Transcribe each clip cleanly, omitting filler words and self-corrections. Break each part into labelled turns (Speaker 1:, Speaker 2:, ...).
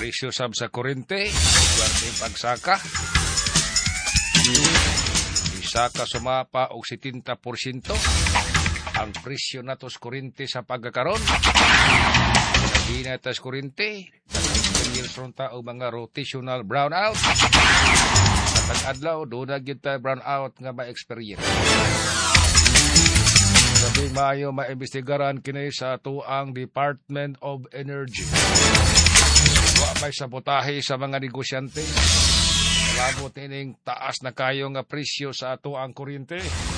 Speaker 1: presyo sab sa kurente, swerte pagsaka. Isaka sumapa og 70% ang presyo nato sa kurente sa pagkakaron. Hindi na tas kurente, years ronta o mga rotational brownout. At adlaw, doon na kita brownout nga ma-experience. Sabi maayo maimbestigaran kini sa tuang Department of Energy. Wa may sabotahe sa mga negosyante. Labot ining taas na kayo nga presyo sa tuang kuryente.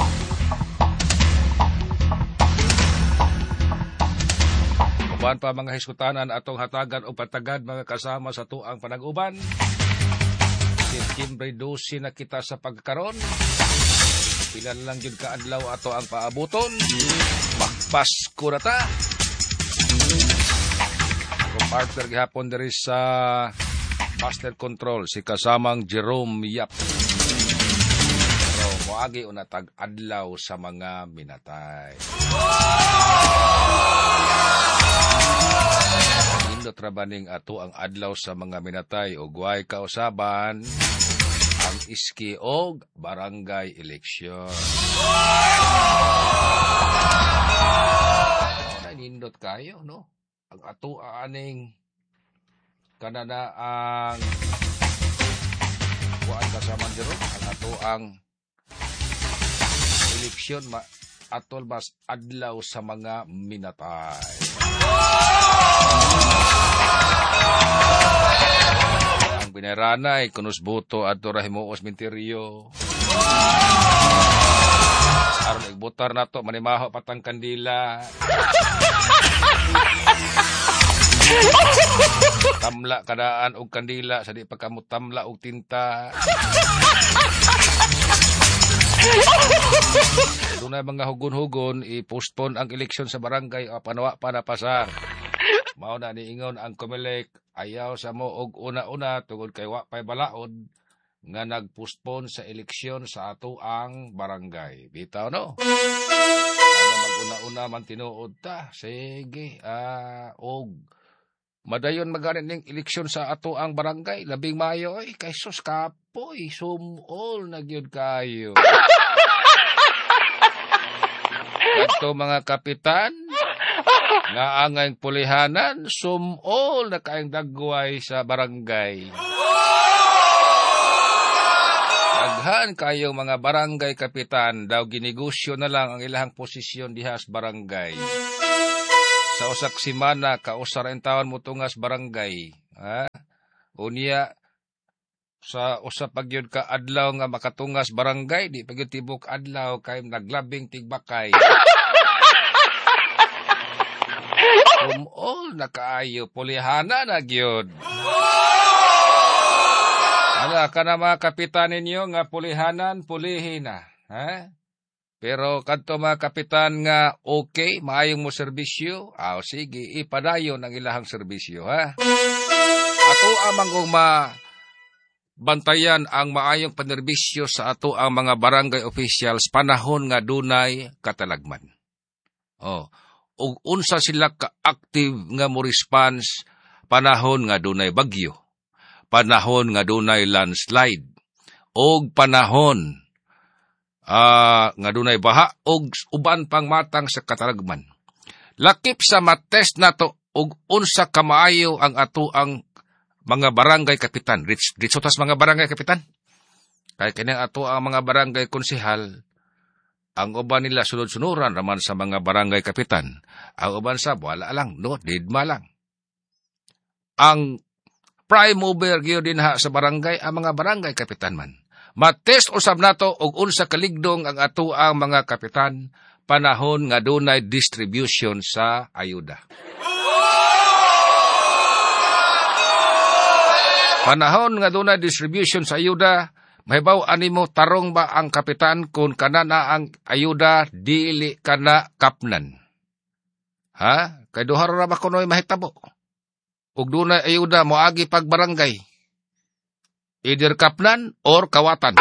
Speaker 1: Uban pa mga hiskutanan atong hatagan o patagad mga kasama sa tuang panag-uban. September 12 na kita sa pagkaron. Pilan lang yun kaadlaw ato ang paabuton. Magpasko na ta. Kung partner gihapon diri sa Master Control, si kasamang Jerome Yap. Pero moagi unatag adlaw sa mga minatay. Indot rabaning ato ang adlaw sa mga minatay o guay kausaban ang iski og barangay eleksyon. Nindot kayo, no? Ang ato aning kanana ang kuan kasama diro, ang ato ang eleksyon atol mas adlaw sa mga minatay. Ang binaranay kunusbuto adto ra himuos minteryo. Aron igbutar nato manimaho patang kandila. Tamla kadaan og kandila sa di pagkamot tamla og tinta. Doon na mga hugon-hugon, i-postpone ang eleksyon sa barangay o panawa pa na pasar. Mao na niingon ang Comelec, ayaw sa mo og una-una tungod kay wa pay balaod nga nag-postpone sa eleksyon sa ato ang barangay. Bitaw no? Ano mag-una-una man tinuod ta? Sige, og madayon maganin ning eleksyon sa ato ang barangay, labing mayo ay kay sus kapoy, sumol na gyud kayo. Ito mga kapitan, nga angay pulihanan, sumol na kaayong dagway sa barangay. Daghan kayong mga barangay kapitan, daw ginegosyo na lang ang ilahang posisyon dihas barangay. Sa usak simana, kausar ang taon mo tungas barangay. Ha? Unya, sa usap pagyod ka adlaw nga makatungas barangay, di pagyod tibok adlaw kay naglabing tigbakay. Umol na kaayo, pulihana na gyud. Ala ka na mga kapitan ninyo nga pulihanan, pulihin na. Ha? Pero kadto mga kapitan nga okay, maayong mo serbisyo, sige, ipadayon ang ilahang serbisyo. Ha? Ato amang kong bantayan ang maayong panerbisyo sa ato ang mga barangay officials panahon nga dunay katalagman. Ug unsa sila ka-active nga mo response panahon nga dunay bagyo, panahon nga dunay landslide, og panahon nga dunay baha og uban pang matang sa katalagman. Lakip sa matest nato og unsa kamaayo ang ato ang mga barangay kapitan. Ritsotas mga barangay kapitan. Kaya kanyang ato ang mga barangay konsehal, ang uban nila sunod-sunuran raman sa mga barangay kapitan. Ang uban sa wala lang, no, didma lang. Ang prime mover gyud din ha sa barangay, ang mga barangay kapitan man. Matest usab nato og unsa kaligdong ang ato ang mga kapitan panahon nga dunay distribution sa ayuda. Panahon nga dunay distribution sa ayuda, mahibaw animo tarong ba ang kapitan kung kanana ang ayuda dili kana kapnan. Ha? Kay duha ra ba kunoy mahitabo. Ug dunay ayuda moagi pag barangay. Either kapnan or kawatan.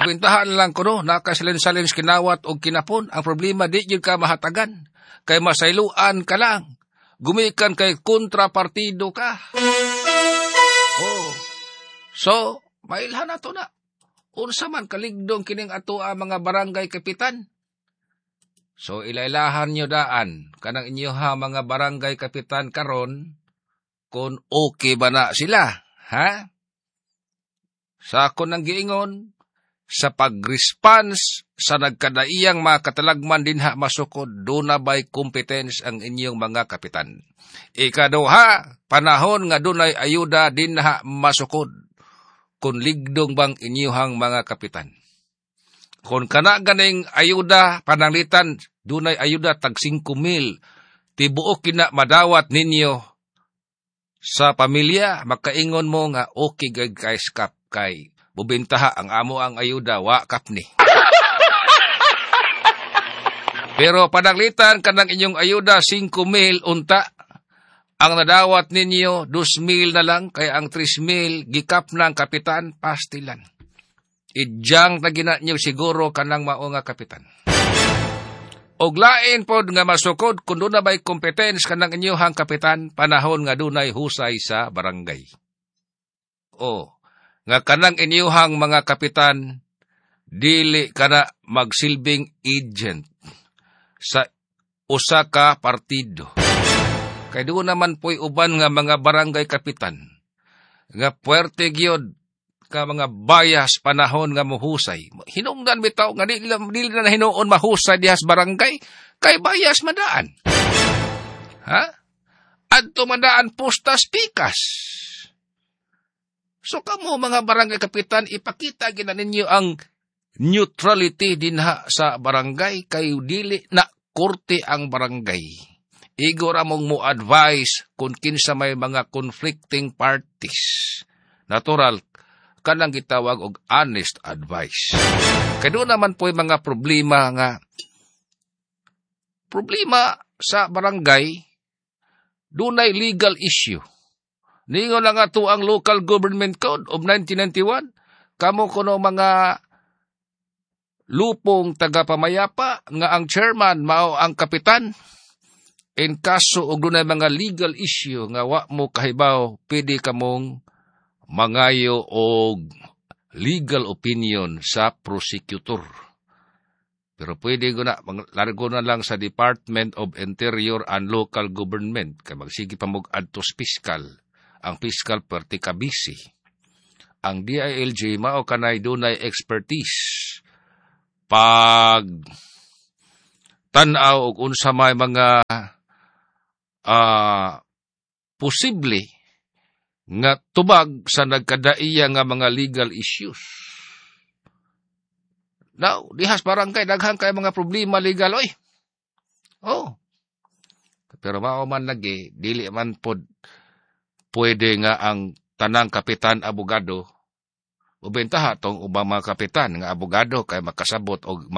Speaker 1: Bintahan lang ko no, nakasalin-salin kinawat o kinapon. Ang problema, di yun ka mahatagan. Kay masailuan ka lang. Gumikan kay kontrapartido ka. Oh. So, mailhan na to na. Unsa man kaligdong kining ato ang mga barangay kapitan. So, ilailahan nyo daan. Kanang inyo ha, mga barangay kapitan karon kung okay ba na sila. Ha? Sa ako nang giingon, sa pag-response sa nagkadaiyang mga katalagman din ha masukod, doon na ba'y competence ang inyong mga kapitan. Ikaduha, panahon nga doon ay ayuda din ha masukod, kung ligdong bang inyuhang mga kapitan. Kung kana ganing ayuda, pananglitan, doon ay ayuda tag 5,000, tibuok kina madawat ninyo sa pamilya, makaingon mo nga okay guys kap kay bubintaha ang amo ang ayuda, wakap ni. Pero pananglitan kanang inyong ayuda, 5,000 unta. Ang nadawat ninyo, 2,000 na lang, kaya ang 3,000, gikap ng kapitan, pastilan. Idyang tagina nyo siguro kanang mao nga kapitan. Og lain pod nga masukod, kung doon na ba'y competence kanang inyong kapitan, panahon nga dunay husay sa barangay. O, nga kanang inyuhang mga kapitan, dili kana magsilbing agent sa usa ka partido. Kay doon naman po'y uban nga mga barangay kapitan, nga puwerte gyud ka mga bias panahon nga muhusay. Hinungdan bitaw nga dili na hinuon mahusay dihas barangay, kay bias madaan. Ha? Adto madaan postas pikas. So kamo mga barangay kapitan, ipakita gina ninyo ang neutrality dinha sa barangay, kay dili na korte ang barangay. Igor among mo advise kung kinsa may mga conflicting parties. Natural, kanang gitawag og honest advice. Kaya doon naman po yung mga problema sa barangay, doon ay legal issue. Ningon lang ato ang Local Government Code of 1991, kamo kuno mga lupong tagapamayapa nga ang chairman mao ang kapitan. In kaso og dunay mga legal issue nga wa mo kahibaw, pwede kamong mangayo og legal opinion sa prosecutor. Pero pwede ko na, largo na lang sa Department of Interior and Local Government, kay magsige pa mong adtos piskal. Ang piskal perti kabisi. Ang DILG mao kanay dunay expertise pag tan-aw og unsa may mga posible nga tubag sa nagkadaiya nga mga legal issues. Now, dihas barangay daghang kay mga problema legal oy. Oh. Pero mao man lagi dili man pod pwede nga ang tanang kapitan abogado ubentaha tong ubang mga kapitan nga abogado kay makasabot og